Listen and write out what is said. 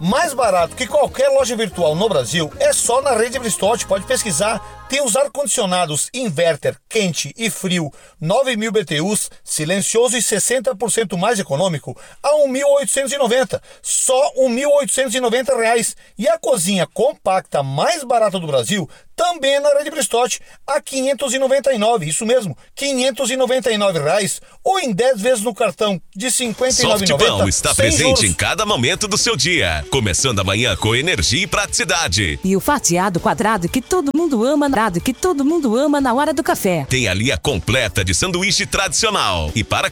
Mais barato que qualquer loja virtual no Brasil é só na Rede Bristotti, pode pesquisar. Tem os ar-condicionados inverter, quente e frio, 9.000 BTUs, silencioso e 60% mais econômico, a R$ 1.890. Só R$ 1.890. E a cozinha compacta mais barata do Brasil, também na Rede Bristotti, a R$ 599. Isso mesmo, R$ 599. Ou em 10 vezes no cartão de R$ 59,90. Softball está presente juros. em cada momento do seu dia. Começando amanhã com energia e praticidade. E o fatiado quadrado que todo mundo ama, na hora do café. Tem a linha completa de sanduíche tradicional. E para